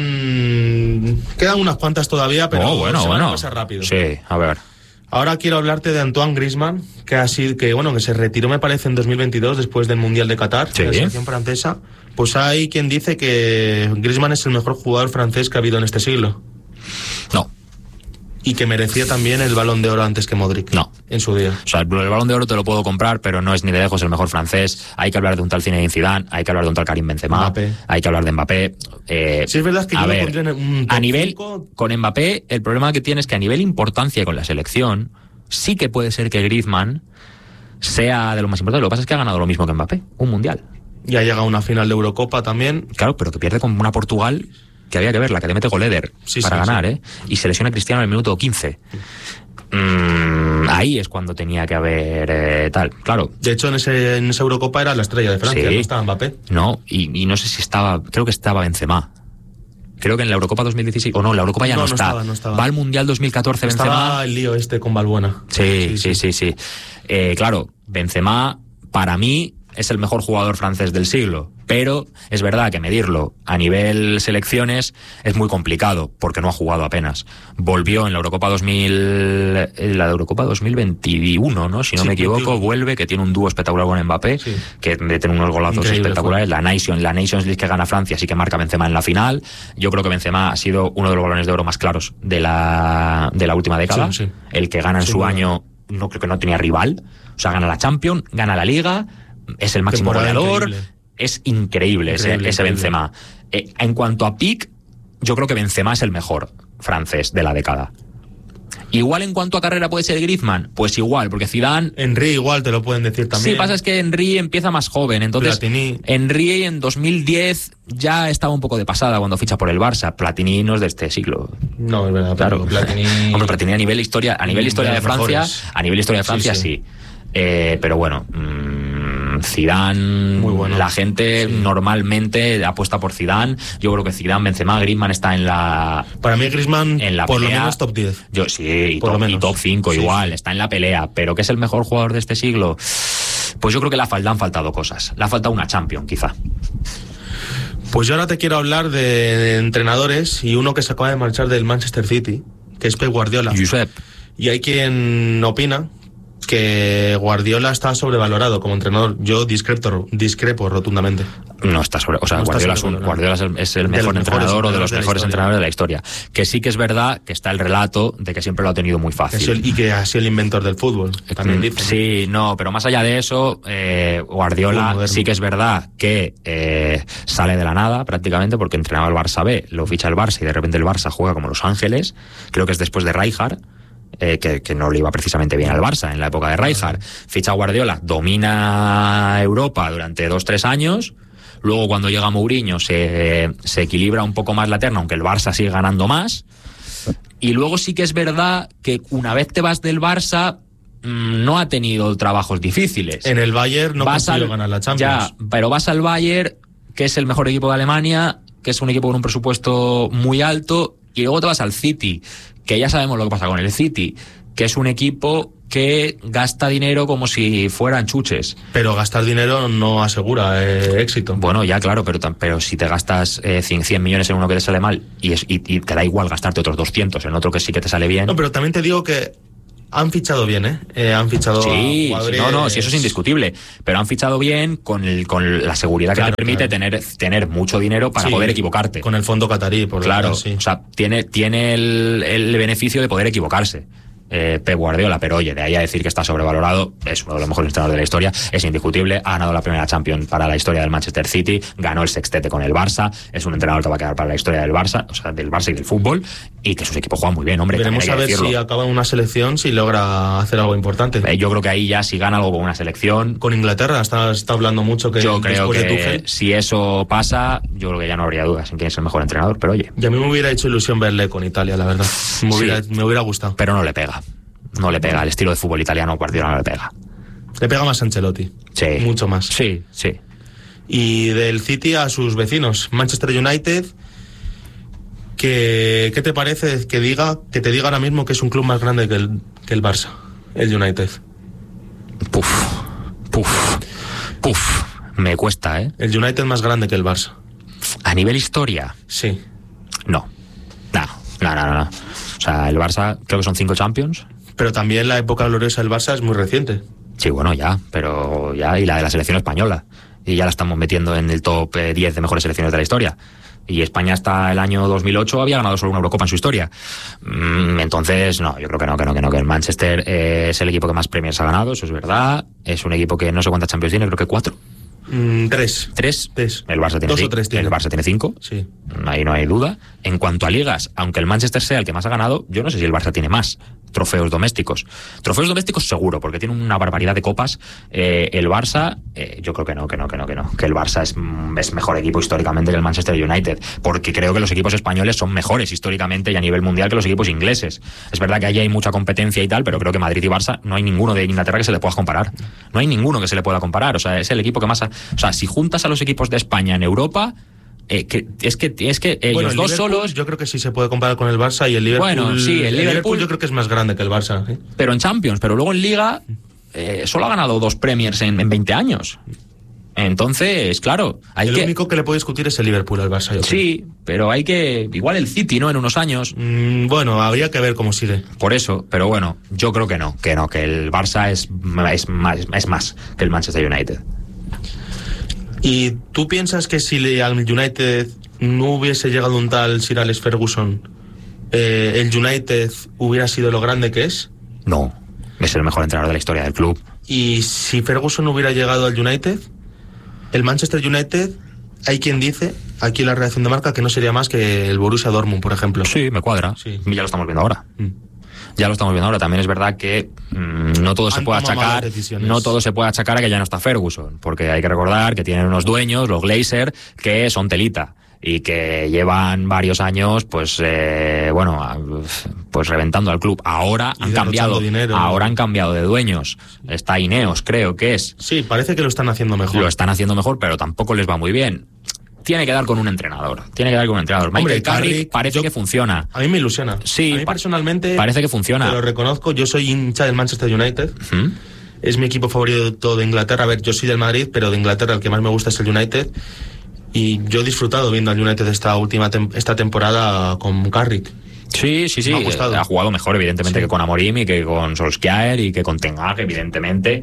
quedan quedan unas cuantas todavía, pero oh, bueno, se van a bueno. pasar rápido. Sí, a ver. Ahora quiero hablarte de Antoine Griezmann, que ha sido, que bueno, que se retiró, me parece, en dos mil veintidós después del Mundial de Qatar, Sí. de la selección francesa. Pues hay quien dice que Griezmann es el mejor jugador francés que ha habido en este siglo No, y que merecía también el Balón de Oro antes que Modric. No. En su día. o sea, el Balón de Oro te lo puedo comprar, pero no es ni de lejos el mejor francés. Hay que hablar de un tal Zinedine Zidane, hay que hablar de un tal Karim Benzema, Mbappé. hay que hablar de Mbappé. Eh, Sí, es verdad que a yo lo ver, pondría en un top a nivel cinco. con Mbappé, el problema que tiene es que a nivel importancia con la selección, sí que puede ser que Griezmann sea de lo más importante. Lo que pasa es que ha ganado lo mismo que Mbappé, un mundial. Y ha llegado a una final de Eurocopa también. Claro, pero que pierde con una Portugal que había que ver, la que le mete Goleder Sí, para sí, ganar, sí. ¿eh? Y se lesiona a Cristiano en el minuto quince. Mm, ahí es cuando tenía que haber eh, tal. Claro, De hecho, en, ese, en esa Eurocopa era la estrella de Francia, Sí. no estaba Mbappé. no, y, y no sé si estaba, creo que estaba Benzema. Creo que en la Eurocopa dos mil dieciséis, o no, la Eurocopa ya no, No, no está. estaba, no estaba. Va al Mundial dos mil catorce Benzema. Estaba el lío este con Balbuena. Sí, sí, sí, sí. Eh, claro, Benzema, para mí, es el mejor jugador francés del siglo. Pero es verdad que medirlo a nivel selecciones es muy complicado, porque no ha jugado apenas. Volvió en la Eurocopa dos mil, en la Eurocopa dos mil veintiuno, ¿no? Si no Sí, me equivoco, veintiuno. vuelve, que tiene un dúo espectacular con Mbappé, Sí. que tiene unos golazos Increíble, espectaculares. La Nation, la Nations League que gana Francia sí que marca Benzema en la final. Yo creo que Benzema ha sido uno de los balones de oro más claros de la, de la última década. Sí, sí. El que gana en Sin su duda. año, no creo que no tenía rival. O sea, gana la Champions, gana la Liga, es el máximo Temporada goleador. increíble. Es increíble, ese, Increíble, ese increíble. Benzema. Eh, en cuanto a pick, yo creo que Benzema es el mejor francés de la década. Igual en cuanto a carrera puede ser Griezmann, pues igual, porque Zidane. Henry igual te lo pueden decir también. Sí, pasa es que Henry empieza más joven, entonces Platini. Henry en dos mil diez ya estaba un poco de pasada cuando ficha por el Barça. Platini no es de este siglo. No, es verdad. Claro, pero Platini... Hombre, Platini a nivel historia, a nivel De historia de los Francia, mejores. a nivel historia de Sí, Francia sí. sí. Eh, pero bueno, mmm, Zidane, Muy bueno. la gente Sí. normalmente apuesta por Zidane. Yo creo que Zidane, Benzema, Griezmann está en la Para mí Griezmann, en la por pelea. lo menos top diez. Yo sí, y Por top, lo y menos. top cinco Sí, igual, sí. está en la pelea, pero que es el mejor jugador de este siglo. Pues yo creo que le ha- le han faltado cosas. Le ha faltado una Champions, quizá. Pues yo ahora te quiero hablar de, de entrenadores y uno que se acaba de marchar del Manchester City, que es Pep Guardiola. Josep. Y hay quien opina que Guardiola está sobrevalorado como entrenador. Yo discrepo, discrepo rotundamente. No está sobre, o sea, No está Guardiola, es, un- sobrevalorado. Guardiola es el, es el De mejor los mejores entrenador o de los entrenadores de la mejores historia. entrenadores de la historia. Que sí que es verdad que está el relato de que siempre lo ha tenido muy Que ha sido fácil. el- y que ha sido el inventor del fútbol, también Mm, dicen. Sí, no, pero más allá de eso, eh, Muy Guardiola moderno. sí que es verdad que eh, sale de la nada prácticamente porque entrenaba el Barça B, lo ficha el Barça y de repente el Barça juega como Los Ángeles, creo que es después de Rijkaard. Eh, que, que no le iba precisamente bien al Barça en la época de Rijkaard. Ficha Guardiola, domina Europa durante dos, tres años. Luego cuando llega Mourinho se, se equilibra un poco más la terna, aunque el Barça sigue ganando más. Y luego sí que es verdad que una vez te vas del Barça mmm, no ha tenido trabajos difíciles. En el Bayern no Vas consiguió al- ganar la Champions. Ya, pero vas al Bayern, que es el mejor equipo de Alemania, que es un equipo con un presupuesto muy alto, y luego te vas al City, que ya sabemos lo que pasa con el City, que es un equipo que gasta dinero como si fueran chuches. Pero gastar dinero no asegura eh, éxito. Bueno, ya claro, pero, pero si te gastas eh, cien millones en uno que te sale mal y, es, y, y te da igual gastarte otros doscientos en otro que sí que te sale bien. No, pero también te digo que han fichado bien, ¿eh? eh han fichado sí, a jugadores... sí, no, no, sí, eso es indiscutible. Pero han fichado bien con, el, con la seguridad claro, que te permite claro. tener, tener mucho dinero para sí, poder equivocarte. Con el fondo catarí, por claro. Lo sí. O sea, tiene, tiene el, el beneficio de poder equivocarse. Eh, Pep Guardiola, pero oye, de ahí a decir que está sobrevalorado, es uno de los mejores entrenadores de la historia, es indiscutible, ha ganado la primera Champions para la historia del Manchester City, ganó el sextete con el Barça, es un entrenador que va a quedar para la historia del Barça, o sea, del Barça y del fútbol, y que sus equipos juegan muy bien, hombre. Veremos a ver decirlo. Si acaba en una selección, si logra hacer algo importante. Eh, yo creo que ahí ya si gana algo con una selección. Con Inglaterra, está, está hablando mucho que yo creo que de si eso pasa, yo creo que ya no habría dudas en quién es el mejor entrenador, pero oye. Y a mí me hubiera hecho ilusión verle con Italia, la verdad. Me hubiera, sí, me hubiera gustado. Pero no le pega. No le pega, el estilo de fútbol italiano Guardiola no le pega. Le pega más a Ancelotti. Sí. Mucho más. Sí, sí. Y del City a sus vecinos, Manchester United, que, ¿qué te parece que diga, que te diga ahora mismo que es un club más grande que el, que el Barça, el United? Puf, puf, puf, me cuesta, ¿eh? El United más grande que el Barça. ¿A nivel historia? Sí. No, no, no, no, no. O sea, el Barça creo que son cinco Champions. Pero también la época gloriosa del Barça es muy reciente. Sí, bueno, ya, pero ya, y la de la selección española. Y ya la estamos metiendo en el top diez de mejores selecciones de la historia. Y España hasta el año dos mil ocho había ganado solo una Eurocopa en su historia. Entonces, no, yo creo que no, que no, que no, que el Manchester eh, es el equipo que más premios ha ganado, eso es verdad. Es un equipo que no sé cuántas Champions tiene, creo que cuatro. Mm, tres. ¿Tres? Tres. El Barça tiene Dos cinco. o tres tiene. El Barça tiene cinco. Sí. Ahí no hay duda. En cuanto a ligas, aunque el Manchester sea el que más ha ganado, yo no sé si el Barça tiene más trofeos domésticos. Trofeos domésticos seguro, porque tiene una barbaridad de copas. Eh, el Barça, eh, yo creo que no, que no, que no, que no. Que el Barça es, es mejor equipo históricamente que el Manchester United, porque creo que los equipos españoles son mejores históricamente y a nivel mundial que los equipos ingleses. Es verdad que allí hay mucha competencia y tal, pero creo que Madrid y Barça no hay ninguno de Inglaterra que se le pueda comparar. No hay ninguno que se le pueda comparar. O sea, es el equipo que más ha, o sea, si juntas a los equipos de España en Europa, Eh, que, es que es que ellos bueno, dos solos. Yo creo que sí se puede comparar con el Barça y el Liverpool. Bueno, sí, el, el Liverpool, Liverpool yo creo que es más grande que el Barça. ¿eh? Pero en Champions, pero luego en Liga eh, solo ha ganado dos Premiers en, en veinte años. Entonces, claro, hay el que... único que le puede discutir es el Liverpool al Barça. Yo sí, creo. Pero hay que... Igual el City, ¿no? En unos años. Mm, bueno, habría que ver cómo sigue. Por eso, pero bueno, yo creo que no, que no, que el Barça es, es, más, es más que el Manchester United. ¿Y tú piensas que si al United no hubiese llegado un tal Sir Alex Ferguson, eh, el United hubiera sido lo grande que es? No, es el mejor entrenador de la historia del club. ¿Y si Ferguson no hubiera llegado al United, el Manchester United, hay quien dice, aquí en la redacción de Marca, que no sería más que el Borussia Dortmund, por ejemplo? Sí, me cuadra. Sí. Ya lo estamos viendo ahora. Mm. Ya lo estamos viendo ahora. También es verdad que mmm, no todo se puede achacar, no todo se puede achacar a que ya no está Ferguson, porque hay que recordar que tienen unos dueños, los Glazer, que son telita y que llevan varios años, pues eh, bueno, pues reventando al club. Ahora han cambiado, dinero, ahora ¿no? han cambiado de dueños. Está Ineos, creo que es. Sí, parece que lo están haciendo mejor. Lo están haciendo mejor, pero tampoco les va muy bien. Tiene que dar con un entrenador. Tiene que dar con un entrenador. Hombre, Michael Carrick parece yo, que funciona. A mí me ilusiona. Sí, a mí personalmente parece que funciona. Te lo reconozco. Yo soy hincha del Manchester United. ¿Mm? Es mi equipo favorito de Inglaterra. A ver, yo soy del Madrid, pero de Inglaterra el que más me gusta es el United. Y yo he disfrutado viendo al United esta última tem- esta temporada con Carrick. Sí, sí, sí. Me ha gustado. Ha jugado mejor, evidentemente, sí. que con Amorim y que con Solskjaer y que con Ten Hag, evidentemente.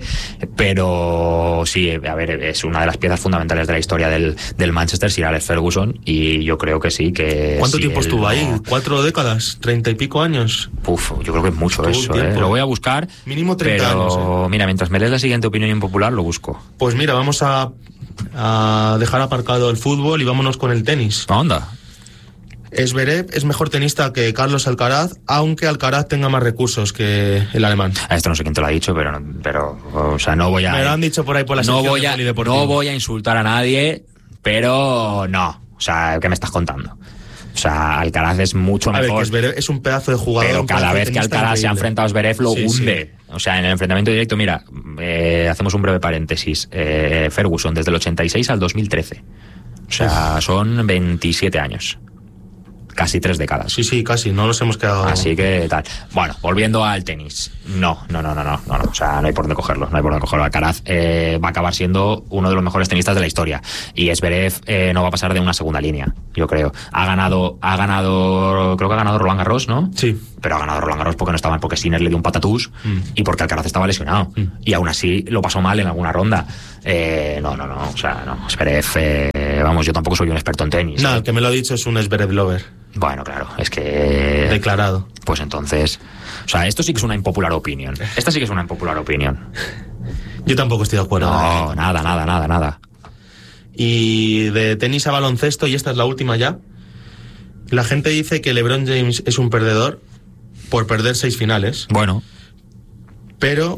Pero sí, a ver, es una de las piezas fundamentales de la historia del, del Manchester, Sir Alex Ferguson. Y yo creo que sí, que... ¿Cuánto si tiempo estuvo no... ahí? ¿Cuatro décadas? ¿Treinta y pico años? Uf, yo creo que es mucho eso, ¿eh? Lo voy a buscar. Mínimo treinta pero, años. ¿eh? Mira, mientras me lees la siguiente opinión impopular, lo busco. Pues mira, vamos a, a dejar aparcado el fútbol y vámonos con el tenis. ¿Onda? Zverev es mejor tenista que Carlos Alcaraz, aunque Alcaraz tenga más recursos que el alemán. A esto no sé quién te lo ha dicho, pero, pero o sea, no voy a... Me lo han dicho por ahí por la no sección voy a, de polideportivo. No voy a insultar a nadie, pero no. O sea, ¿qué me estás contando? O sea, Alcaraz es mucho a mejor. Ver, que Zverev es un pedazo de jugador. Pero cada vez que Alcaraz increíble. se ha enfrentado a Zverev lo sí, hunde. Sí. O sea, en el enfrentamiento directo, mira, eh, hacemos un breve paréntesis. Eh, Ferguson, desde el ochenta y seis al dos mil trece. O sea, son veintisiete años. casi tres décadas. Sí, sí, casi, no nos hemos quedado... Así que tal. Bueno, volviendo al tenis. No, no, no, no, no, no, no. O sea, no hay por dónde cogerlo, no hay por dónde cogerlo. Alcaraz eh, va a acabar siendo uno de los mejores tenistas de la historia. Y Zverev eh, no va a pasar de una segunda línea, yo creo. Ha ganado, ha ganado, creo que ha ganado Roland Garros, ¿no? Sí. Pero ha ganado Roland Garros porque no estaban, porque Sinner le dio un patatús mm. y porque Alcaraz estaba lesionado. Mm. Y aún así lo pasó mal en alguna ronda. Eh, no, no, no, o sea, no. Zverev, eh, vamos, yo tampoco soy un experto en tenis. No, eh. el que me lo ha dicho es un Zverev lover. Bueno, claro, es que... Declarado. Pues entonces... O sea, esto sí que es una impopular opinión. Esta sí que es una impopular opinión. Yo tampoco estoy de acuerdo. No, nada, nada, nada, nada. Y de tenis a baloncesto, y esta es la última ya, la gente dice que LeBron James es un perdedor por perder seis finales. Bueno. Pero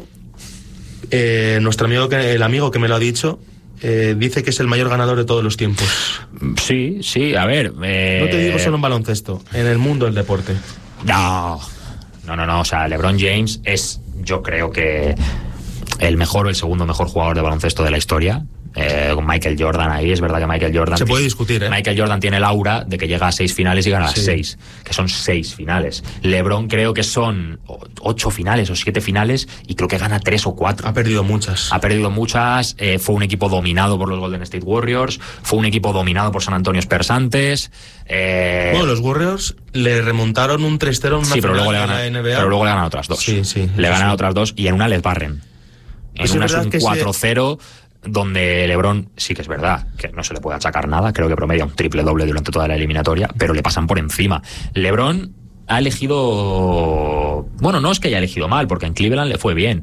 eh, nuestro amigo, que, el amigo que me lo ha dicho... Eh, dice que es el mayor ganador de todos los tiempos. Sí, sí, a ver... Eh... No te digo solo en baloncesto, en el mundo del deporte. No, no, no, no, o sea, LeBron James es, yo creo que el mejor o el segundo mejor jugador de baloncesto de la historia. Eh, con Michael Jordan ahí, es verdad que Michael Jordan... Se puede discutir, ¿eh? Michael Jordan tiene el aura de que llega a seis finales y gana sí. las seis, que son seis finales. LeBron creo que son ocho finales o siete finales y creo que gana tres o cuatro. Ha perdido muchas. Ha perdido muchas, eh, fue un equipo dominado por los Golden State Warriors, fue un equipo dominado por San Antonio Spurs antes... Eh... Bueno, los Warriors le remontaron un tres cero en una sí, pero final luego le de ganan, la N B A. Pero luego le ganan otras dos. Sí, sí. Le ganan sí. otras dos y en una les barren. En pues una es, es un cuatro cero... Se... donde LeBron, sí que es verdad que no se le puede achacar nada, creo que promedia un triple doble durante toda la eliminatoria, pero le pasan por encima. LeBron ha elegido, bueno, no es que haya elegido mal, porque en Cleveland le fue bien,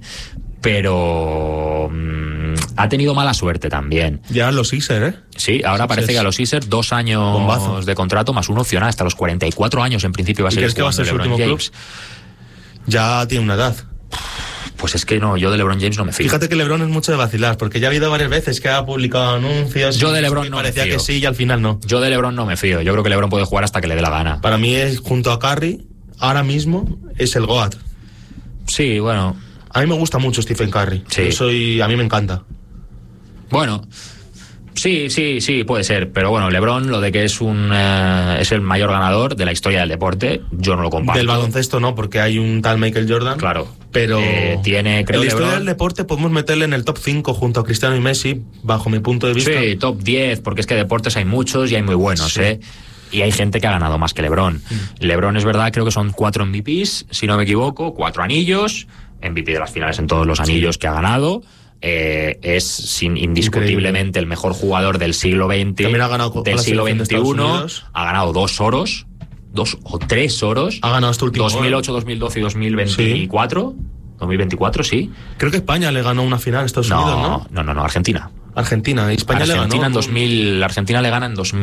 pero mmm, ha tenido mala suerte también. Ya los Sixers, ¿eh? Sí, ahora parece que a los Sixers dos años Bombazo. de contrato más una opcional hasta los cuarenta y cuatro años en principio va a ser. ¿Y crees que va a ser su último James. club? Ya tiene una edad. Pues es que no, yo de LeBron James no me fío. Fíjate que LeBron es mucho de vacilar, porque ya ha habido varias veces que ha publicado anuncios. Yo de LeBron no me fío. Parecía que sí y al final no. Yo de LeBron no me fío. Yo creo que LeBron puede jugar hasta que le dé la gana. Para mí es, junto a Curry, ahora mismo es el GOAT. Sí, bueno. A mí me gusta mucho Stephen Curry. Sí. Yo soy, a mí me encanta. Bueno. Sí, sí, sí, puede ser, pero bueno, LeBron, lo de que es un eh, es el mayor ganador de la historia del deporte, yo no lo comparto. Del baloncesto no, porque hay un tal Michael Jordan. Claro, pero eh, tiene, creo, en la historia LeBron... del deporte podemos meterle en el top cinco junto a Cristiano y Messi, bajo mi punto de vista. Sí, top diez, porque es que deportes hay muchos y hay muy buenos, sí. ¿eh? Y hay gente que ha ganado más que LeBron. Mm. LeBron es verdad, creo que son cuatro M V Ps, si no me equivoco, cuatro anillos, M V P de las finales en todos los anillos sí. que ha ganado. Eh, es sin, indiscutiblemente Increíble. el mejor jugador del siglo veinte, ha ganado del siglo veintiuno, ha ganado dos oros, dos o tres oros, ha ganado este último dos mil ocho, dos mil doce y dos mil veinticuatro, sí. dos mil veinticuatro, sí. Creo que España le ganó una final a Estados no, Unidos, ¿no? No, no, no, Argentina. Argentina, y España Argentina le ganó. En dos mil, Argentina le gana en dos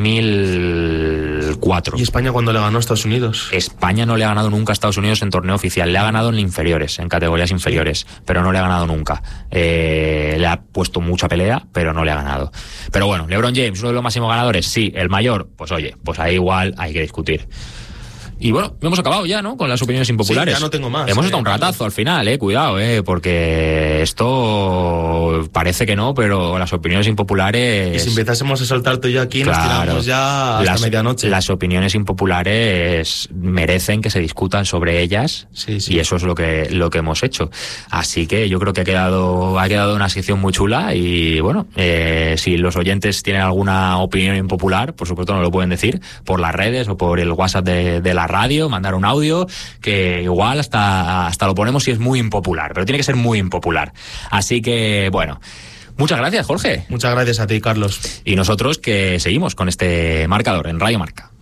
mil cuatro. ¿Y España cuándo le ganó a Estados Unidos? España no le ha ganado nunca a Estados Unidos en torneo oficial. Le ha ganado en inferiores, en categorías inferiores, sí. pero no le ha ganado nunca. Eh, le ha puesto mucha pelea, pero no le ha ganado. Pero bueno, LeBron James, uno de los máximos ganadores, sí. El mayor, pues oye, pues ahí igual hay que discutir. Y bueno, hemos acabado ya, ¿no? Con las opiniones impopulares. Sí, ya no tengo más. Hemos eh, estado un ratazo al final, eh. Cuidado, eh. Porque esto parece que no, pero las opiniones impopulares... Y si empezásemos a soltar tú y yo aquí, claro, nos tiramos ya hasta las, medianoche. Las opiniones impopulares merecen que se discutan sobre ellas. Sí, sí. Y eso es lo que, lo que hemos hecho. Así que yo creo que ha quedado, ha quedado una sección muy chula. Y bueno, eh, si los oyentes tienen alguna opinión impopular, por supuesto nos lo pueden decir por las redes o por el WhatsApp de, de la radio, mandar un audio, que igual hasta, hasta lo ponemos si es muy impopular, pero tiene que ser muy impopular. Así que, bueno, muchas gracias, Jorge. Muchas gracias a ti, Carlos. Y nosotros que seguimos con este marcador en Radio Marca.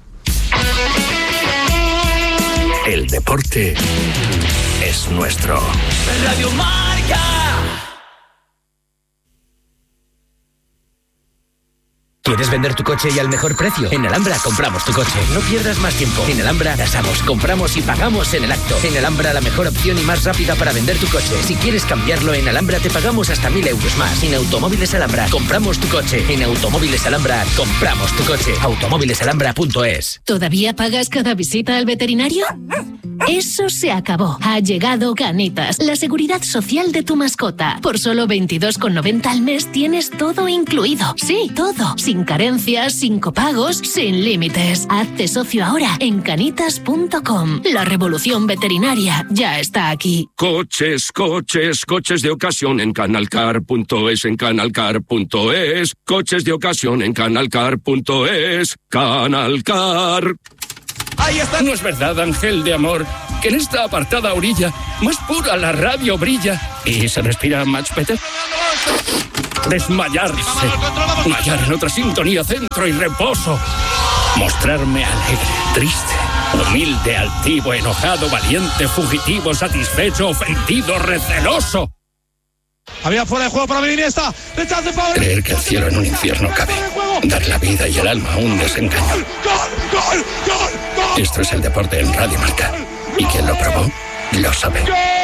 El deporte es nuestro. Radio Marca. ¿Quieres vender tu coche y al mejor precio? En Alhambra compramos tu coche. No pierdas más tiempo. En Alhambra tasamos, compramos y pagamos en el acto. En Alhambra la mejor opción y más rápida para vender tu coche. Si quieres cambiarlo, en Alhambra te pagamos hasta mil euros más. En Automóviles Alhambra compramos tu coche. En Automóviles Alhambra compramos tu coche. automóviles alhambra punto es. ¿Todavía pagas cada visita al veterinario? Eso se acabó. Ha llegado Canitas, la seguridad social de tu mascota. Por solo veintidós con noventa al mes tienes todo incluido. Sí, todo. Sin carencias, sin copagos, sin límites. Hazte socio ahora en canitas punto com. La revolución veterinaria ya está aquí. Coches, coches, coches de ocasión en canalcar punto es, en canalcar punto es. Coches de ocasión en canalcar punto es. Canalcar. Ahí está. ¿No es verdad, ángel de amor, que en esta apartada orilla más pura la radio brilla y se respira much better? Desmayarse, mallar en otra sintonía, centro y reposo. Mostrarme alegre, triste, humilde, altivo, enojado, valiente, fugitivo, satisfecho, ofendido, receloso. Había fuera de juego para Iniesta. Rechace para... Creer que el cielo en un infierno cabe. Dar la vida y el alma a un desengaño. ¡Gol, gol, gol, gol! Esto es el deporte en Radio Marca. Y quien lo probó, lo sabe. ¡Gol!